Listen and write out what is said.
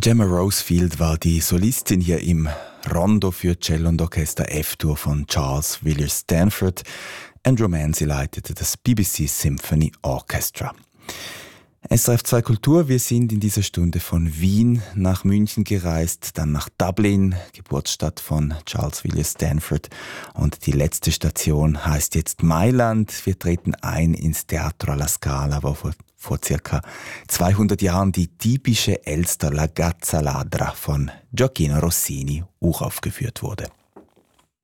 Gemma Rosefield war die Solistin hier im Rondo für Cello und Orchester F-Dur von Charles Villiers Stanford. Andrew Manzi leitete das BBC Symphony Orchestra. SRF 2 Kultur, wir sind in dieser Stunde von Wien nach München gereist, dann nach Dublin, Geburtsstadt von Charles Villiers Stanford, und die letzte Station heißt jetzt Mailand. Wir treten ein ins Teatro alla Scala, wo vor circa 200 Jahren die typische Elster La Gazza Ladra von Gioacchino Rossini uraufgeführt wurde.